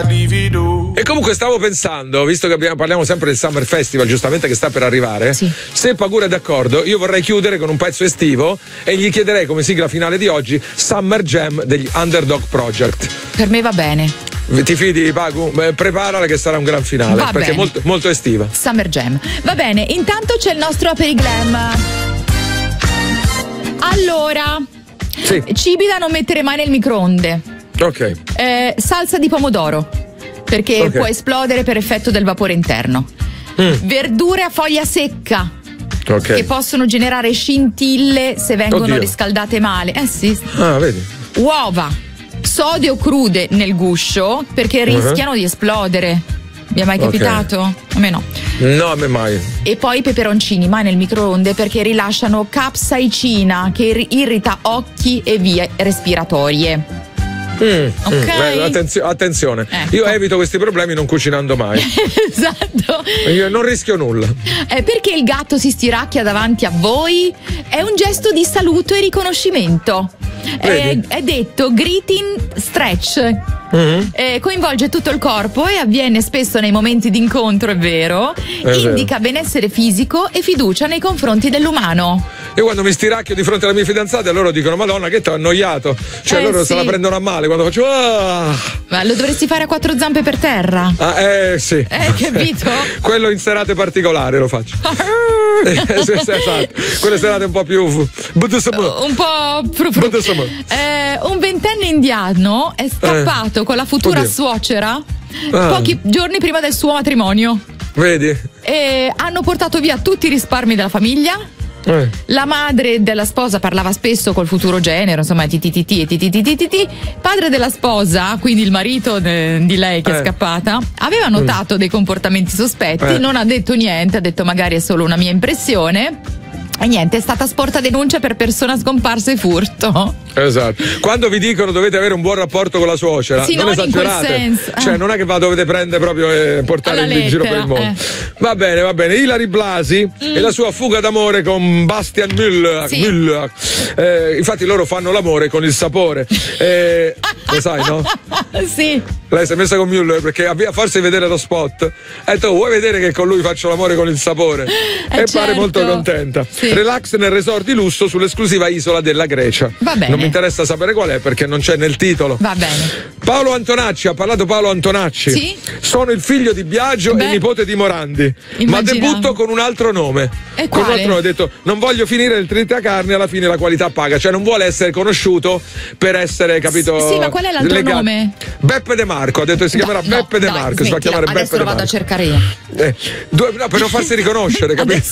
E comunque stavo pensando, visto che parliamo sempre del Summer Festival, giustamente, che sta per arrivare, sì. Se Pagura è d'accordo, io vorrei chiudere con un pezzo estivo e gli chiederei come sigla finale di oggi Summer Jam degli Underdog Project. Per me va bene. Ti fidi, Pagu? Preparala che sarà un gran finale, Va perché è bene. molto estiva. Summer Jam. Va bene, intanto c'è il nostro Aperiglam. Allora, sì. Cibi da non mettere mai nel microonde. Ok. Salsa di pomodoro, perché può esplodere per effetto del vapore interno. Verdure a foglia secca, che possono generare scintille se vengono riscaldate male. Sì. Ah, vedi. Uova sode o crude nel guscio, perché rischiano di esplodere. Vi è mai capitato? A me no. No, a me mai. E poi i peperoncini mai nel microonde, perché rilasciano capsaicina che irrita occhi e vie respiratorie. Attenzione, ecco. Io evito questi problemi non cucinando mai. Esatto. Io non rischio nulla. Perché il gatto si stiracchia davanti a voi? È un gesto di saluto e riconoscimento. È detto greeting stretch. Coinvolge tutto il corpo e avviene spesso nei momenti di incontro, è vero. Indica benessere fisico e fiducia nei confronti dell'umano. Io quando mi stiracchio di fronte alle mie fidanzate, loro dicono: Madonna, che t'ho annoiato. Cioè loro se la prendono a male quando faccio Ma lo dovresti fare a quattro zampe per terra. Sì. Capito? Quello in serate particolari lo faccio. Esatto. Quelle serate un po' più un po' un ventenne indiano è scappato con la futura suocera pochi giorni prima del suo matrimonio. Vedi? E hanno portato via tutti i risparmi della famiglia. La madre della sposa parlava spesso col futuro genero, insomma, padre della sposa, quindi il marito di lei che è scappata, aveva notato dei comportamenti sospetti, non ha detto niente, ha detto magari è solo una mia impressione. E niente, è stata sporta denuncia per persona scomparsa e furto. Esatto. Quando vi dicono dovete avere un buon rapporto con la suocera, non esagerate. Cioè non è che dovete prendere proprio e portare in giro per il mondo. Va bene. Hilary Blasi e la sua fuga d'amore con Bastian Müller. Infatti loro fanno l'amore con il sapore. Lo sai, no? Sì. Lei si è messa con Müller perché forse di vedere lo spot ha detto: vuoi vedere che con lui faccio l'amore con il sapore? E pare molto contenta. Sì. Relax nel resort di lusso sull'esclusiva isola della Grecia. Va bene. Non mi interessa sapere qual è perché non c'è nel titolo. Va bene. Paolo Antonacci, ha parlato Paolo Antonacci. Sì? Sono il figlio di Biagio e nipote di Morandi. Ma debutto con un altro nome. E con quale? un altro nome, ha detto: non voglio finire nel trita carne, alla fine la qualità paga. Cioè non vuole essere conosciuto per essere, capito? Sì, ma qual è l'altro nome? Beppe De Marco, ha detto che si chiamerà Beppe De Marco. Si fa chiamare Beppe De Marco. Adesso lo vado a cercare io. No, per non farsi riconoscere, capito?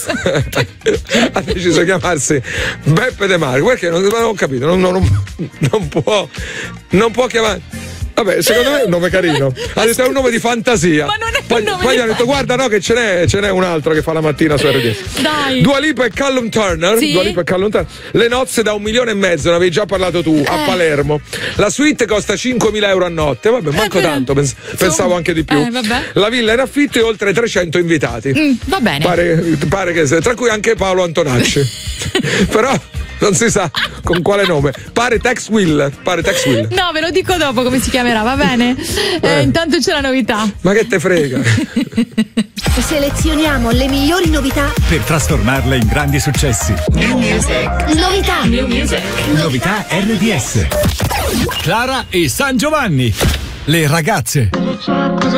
Ha deciso di chiamarsi Beppe De Marco perché non ho capito, non può chiamare. Vabbè, secondo me è un nome carino. Ha detto è un nome di fantasia. Ma non è poi, un nome poi di gli hanno detto: guarda, no, che ce n'è un altro che fa la mattina su RDS. Dai. Dua Lipa e Callum Turner. Sì? Dua Lipa e Callum Turner. Le nozze da 1,5 milioni, ne avevi già parlato tu, a Palermo. La suite costa 5.000 euro a notte. Vabbè, manco tanto, pensavo anche di più. La villa in affitto e oltre 300 invitati. Va bene. Pare che sia, tra cui anche Paolo Antonacci. Però non si sa con quale nome. Pare Tex Will. No, ve lo dico dopo come si chiamerà, va bene? Intanto c'è la novità. Ma che te frega? Selezioniamo le migliori novità per trasformarle in grandi successi. New Music. Novità. New Music. Novità RDS. Clara e San Giovanni. Le ragazze.